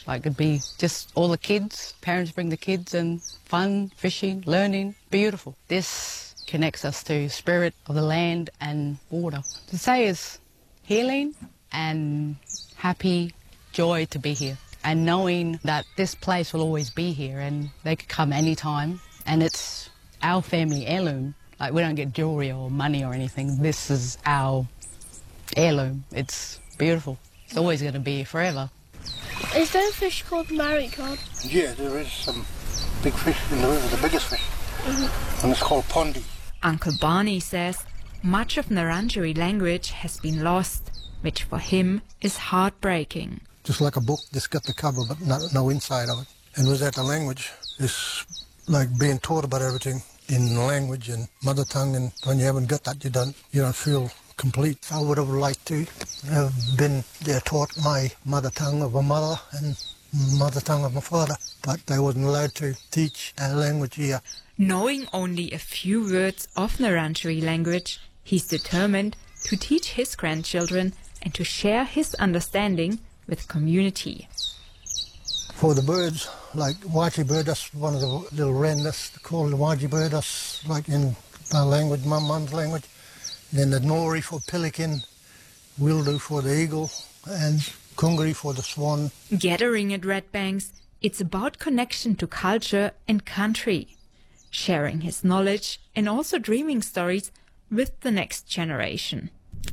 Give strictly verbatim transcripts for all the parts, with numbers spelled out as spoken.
Like it'd be just all the kids, parents bring the kids and fun, fishing, learning, beautiful. This connects us to spirit of the land and water. To say is healing and happy, joy to be here. And knowing that this place will always be here and they could come anytime and it's our family heirloom. Like we don't get jewellery or money or anything. This is our heirloom. It's beautiful. It's always going to be here forever. Is there a fish called maricod? Yeah, there is some big fish in the river, the biggest fish. Mm-hmm. And it's called pondi. Uncle Barney says much of Ngarrindjeri language has been lost, which for him is heartbreaking. Just like a book, just got the cover but not, no inside of it. And without the language, it's like being taught about everything in language and mother tongue, and when you haven't got that, you don't you don't feel complete. I would have liked to have been there taught my mother tongue of my mother and mother tongue of my father, but they wasn't allowed to teach our language here. Knowing only a few words of Ngarrindjeri language, he's determined to teach his grandchildren and to share his understanding with community. For the birds, like Waji bird, that's one of the little wren, that's called the Waji bird, that's like in our language, my mum's language. Then the Nori for pelican, Wildu for the eagle, and Kungri for the swan. Gathering at Red Banks, it's about connection to culture and country, sharing his knowledge and also dreaming stories with the next generation.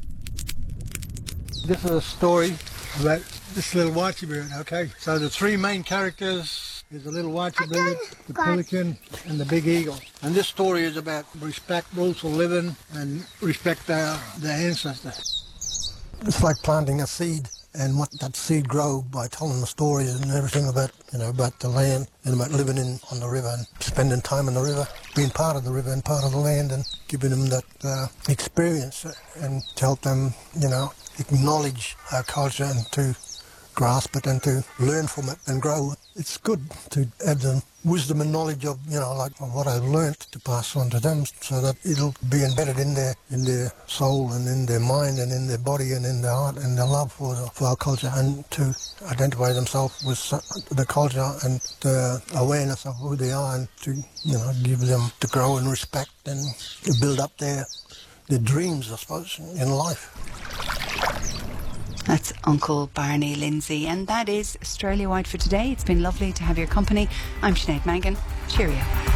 This is a story about this little Wachi bird, okay? So the three main characters is the little Wachi bird, the pelican, and the big eagle. And this story is about respect, rules for living, and respect our, the ancestors. It's like planting a seed and what that seed grow by telling the stories and everything about, you know, about the land and about living in on the river and spending time in the river, being part of the river and part of the land and giving them that uh, experience and to help them, you know, acknowledge our culture and to grasp it and to learn from it and grow. It's good to add the wisdom and knowledge of, you know, like what I've learnt to pass on to them so that it'll be embedded in their in their soul and in their mind and in their body and in their heart and their love for, the, for our culture and to identify themselves with the culture and the awareness of who they are and to, you know, give them to grow in respect and to build up their, their dreams, I suppose, in life. That's Uncle Barney Lindsay, and that is Australia Wide for today. It's been lovely to have your company. I'm Sinead Mangan. Cheerio.